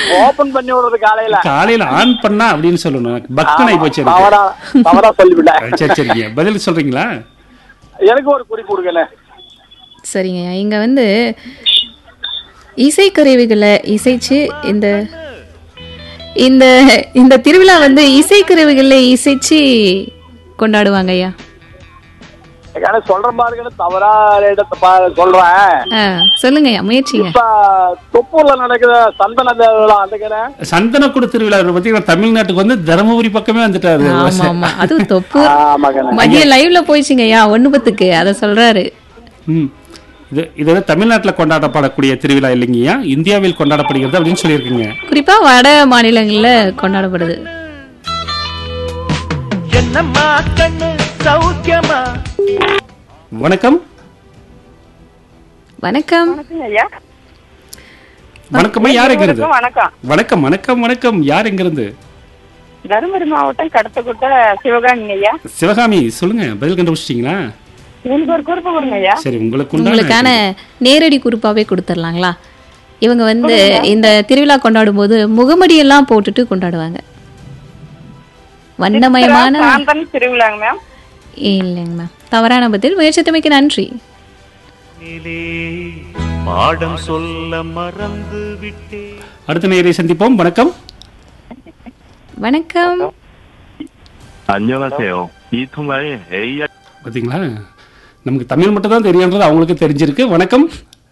Open பண்ணி விடுறது காலையில காலையில ஆன் பண்ணா அப்படின்னு சொல்லணும். பக்தனை போச்சு எனக்கு. தவறா சொல்லிவிட்டேன். சரி சரிங்க, பதில் சொல்றீங்களா? எனக்கு ஒரு குறிப்பு கொடுக்கல. சரிங்க, இங்க வந்து இசைக்கருவிகளை இசைச்சு இந்த இந்த இந்த திருவிழா வந்து இசைக்கருவிகளை இசைச்சு கொண்டாடுவாங்க ஐயா. எனக்கு சொல்ற மாதிரி தவறா சொல்றேன். சொல்லுங்க ஐயா, முயற்சிங்க. இப்ப தொப்பூர்ல நடக்குற சந்தன திருவிழா அந்த சந்தனக்கூட திருவிழா பாத்தீங்கன்னா தமிழ்நாட்டுக்கு வந்து தருமபுரி பக்கமே வந்துட்டாரு. ஆமா ஆமா, அது தொப்பூர் மதிய லைவ்ல போயிடுச்சுங்க ஐயா 9:10 அத சொல்றாரு. இது வந்து தமிழ்நாட்டில் கொண்டாடப்படக்கூடிய திருவிழா இல்லைங்கய்யா, இந்தியாவில் கொண்டாடப்படுகிறது அப்படின்னு சொல்லியிருக்கீங்க. குறிப்பா வட மாநிலங்கள்ல கொண்டாடப்படுது. வணக்கம் வணக்கம் வணக்கம், யார் எங்கிருந்து? வணக்கம் வணக்கம் வணக்கம், யார் எங்கிருந்து? தருமபுரி மாவட்டம் கடத்தக்குட்ட சிவகாமி ஐயா. சிவகாமி, சொல்லுங்க, பதில் கண்டுபிடிச்சிட்டீங்களா? எனக்கு ஒரு குறிப்பு கொடுங்க ஐயா. சரி, உங்களுக்கான நேரடி குறிப்பாவே கொடுத்துடலாங்களா? இவங்க வந்து இந்த திருவிழா கொண்டாடும் போது முகமடி எல்லாம் போட்டுட்டு கொண்டாடுவாங்க. வண்ணமயமான திருவிழாங்க மேம். இல்லைங்க மேம், தவறான பதில். முயற்சித்தமைக்கு நன்றி. பாடம் சொல்ல மறந்து விட்டே. அடுத்த நேரை சந்திப்போம். வணக்கம் வணக்கம். 안녕하세요. 이 통화에 AI. பாத்தீங்களா, நமக்கு தமிழ் மட்டும் தான் தெரியுன்றது அவங்களுக்கு தெரிஞ்சிருக்கு. வணக்கம்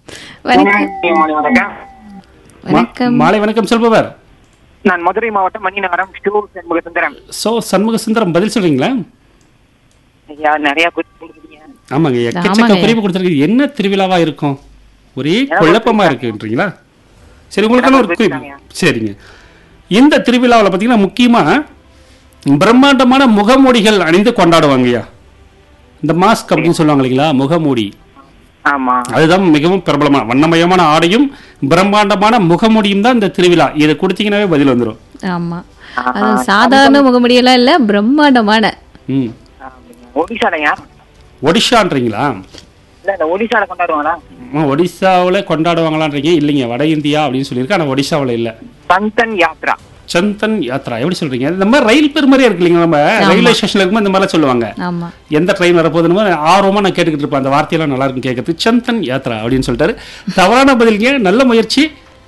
வணக்கம். மாலை வணக்கம் சொல்பவர். நான் மதுரை மாவட்டம் மணிநகரம் சண்முகசுந்தரம். சண்முக சுந்தரம், பதில் சொல்றீங்களா? ஐயா நிறைய ஆமாங்க, எக்கச்சக்க குறிப்பு கொடுத்துருக்கு. என்ன திருவிழாவா இருக்கும், ஒரே குழப்பமா இருக்குன்றீங்களா? சரி, உங்களுக்கான ஒரு குறிப்பு. சரிங்க, இந்த திருவிழாவில் பார்த்தீங்கன்னா முக்கியமா பிரம்மாண்டமான முகமூடிகள் அணிந்து கொண்டாடுவாங்கய்யா. இந்த மாஸ்க் அப்படின்னு சொல்லுவாங்க இல்லைங்களா, முகமூடி. ஆமா, அதுதான் மிகவும் பிரபலமான வண்ணமயமான ஆடையும் பிரம்மாண்டமான முகமூடியும் தான் இந்த திருவிழா. இதை கொடுத்தீங்கன்னாவே பதில் வந்துடும். ஆமா, அது சாதாரண முகமூடியெல்லாம் இல்ல, பிரம்மாண்டமான. ஒடிசாலையா? ஒடிஷான்றீங்களா? ஒடிசால கொண்டாடுவாங்களா? ஒடிசாவில் கொண்டாடுவாங்களான்றீங்க. இல்லைங்க, வட இந்தியா அப்படின்னு சொல்லியிருக்கு, ஆனால் ஒடிசாவில் இல்லை. சந்தன் யாத்ரா. சந்தன் யாத்ரா எப்படி சொல்றீங்க? இந்த மாதிரி ரயில் பேர் மாதிரியே இருக்கு இல்லைங்க. நம்ம ரயில்வே ஸ்டேஷன்ல இருக்கும்போது இந்த மாதிரிலாம் சொல்லுவாங்க. எந்த ட்ரெயின் வரப்போகுதுன்னு ஆர்வமா நான் கேட்டுக்கிட்டு இருப்பேன். அந்த வார்த்தையெல்லாம் நல்லா இருக்கும் கேட்கறது. சந்தன் யாத்ரா அப்படின்னு சொல்லிட்டாரு. தவறான பதிலுங்க, நல்ல முயற்சி.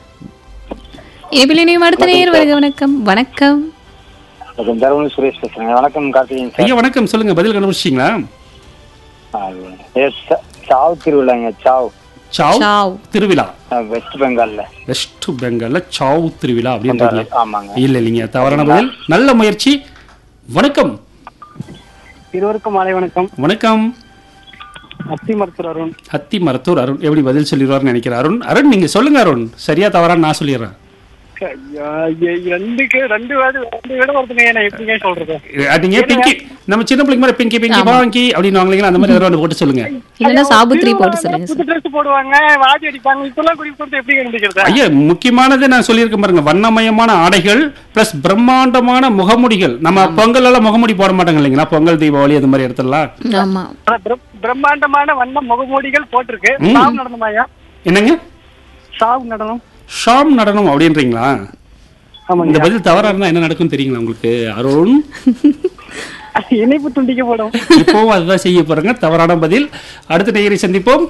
அடுத்த நேயர் வருக. வணக்கம் வணக்கம். சுரேஷ் பேசுறேன். வணக்கம் கார்த்திகேயன் சார். ஐயா வணக்கம், சொல்லுங்க, பதில் கண்டுபிடிச்சிங்களா? சாவ் திருவிழாங்க. சாவ் திருவிழா வெஸ்ட் பெங்கால்ல. வெஸ்ட் பெங்கால்ல சாவ் திருவிழா அப்படின்றது. ஆமாங்க. இல்லைங்க, தவறான பதில். நல்ல முயற்சி. வணக்கம். இருவருக்கும் மாலை வணக்கம். வணக்கம். அத்தி மருத்துவர் அருண். அத்தி மருத்துவர் அருண் எப்படி பதில் சொல்லிடுவார்னு நினைக்கிறேன். அருண் நீங்க சொல்லுங்க. அருண், சரியா தவறான்னு நான் சொல்லிடுறேன். நம்ம சின்ன பிள்ளைங்க மாதிரி பிங்கி பிங்கி வாங்கி அப்படின்னு வாங்கலீங்களா, அந்த மாதிரி ஏதாவது போட்டு சொல்லுங்க. இல்லன்னா சாபுத்ரி போட்டு சொல்லுங்க. போடுவாங்க, வாதி அடிப்பாங்க. இதெல்லாம் குறிப்பிட்டு எப்படி கண்டுபிடிக்கிறது? ஐயா, முக்கியமானது நான் சொல்லியிருக்கேன் பாருங்க. வண்ணமயமான ஆடைகள் பிளஸ் பிரம்மாண்டமான முகமுடிகள். நம்ம பொங்கல் எல்லாம் முகமுடி போட மாட்டாங்க இல்லைங்களா, பொங்கல் தீபாவளி அந்த மாதிரி இடத்துலாம். ஆமா, பிரம்மாண்டமான வண்ண முகமூடிகள் போட்டிருக்கு. நடனமாயா? என்னங்க? சாவ் நடனம். ஷாம் நடனம் அப்படின்றீங்களா? இந்த பதில் தவறா இருந்தா என்ன நடக்கும் தெரியுங்களா உங்களுக்கு? அருண், இணைப்பு துண்டிக்கப்படும். இப்போவும் அதுதான் செய்ய போறாங்க. தவறான பதில். அடுத்த நேயரை சந்திப்போம்.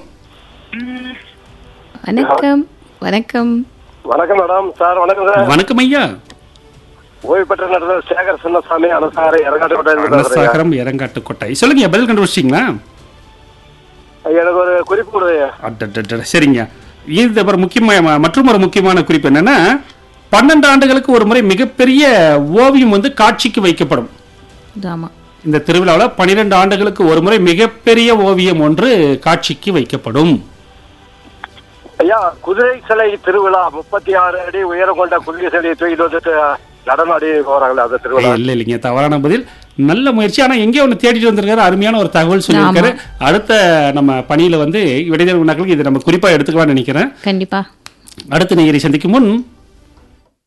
வணக்கம் வணக்கம். வணக்கம் மேடம். சார் வணக்கம் சார். வணக்கம் ஐயா. ஓய்வு பெற்ற நடனர் சேகர் சின்னசாமி, அனசாகரம் இறங்காட்டுக்கோட்டை. சொல்லுங்க, பதில் கண்டுபிடிச்சிங்களா? எனக்கு ஒரு குறிப்பு கொடுங்க. சரிங்க, இது மற்றும் ஒரு முக்கியமான குறிப்பு என்னன்னா, 12 ஆண்டுகளுக்கு ஒரு முறை மிகப்பெரிய ஓவியம் வந்து காட்சிக்கு வைக்கப்படும். இந்த திருவிழாவில் 12 ஆண்டுகளுக்கு ஒரு முறை மிகப்பெரிய ஓவியம் ஒன்று காட்சிக்கு வைக்கப்படும். ஐயா, குதிரை சிலை திருவிழா 36 அடி உயரம் கொண்ட குதிரை சிலையை தூக்கிட்டு வந்துட்டு நடனம் ஆடி போறாங்களே, அந்த திருவிழா. இல்லைங்க, தவறான பதில். நல்ல முயற்சி. ஆனா எங்கே ஒன்று தேடிட்டு வந்திருக்காரு, அருமையான ஒரு தகவல் சொல்லியிருக்காரு. அடுத்த நம்ம பணியில வந்து விடைதேர்வு வினாக்களுக்கு இதை நம்ம குறிப்பா எடுத்துக்கலாம்னு நினைக்கிறேன். கண்டிப்பா. அடுத்த நேயரை சந்திக்கும் முன்